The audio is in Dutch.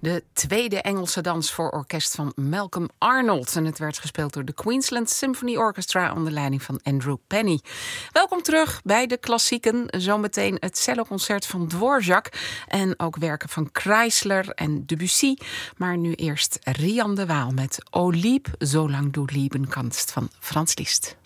De tweede Engelse dans voor orkest van Malcolm Arnold. En het werd gespeeld door de Queensland Symphony Orchestra onder leiding van Andrew Penny. Welkom terug bij de klassieken. Zometeen het celloconcert van Dvorak. En ook werken van Kreisler en Debussy. Maar nu eerst Rian de Waal met O lieb, zolang du lieben kannst van Franz Liszt.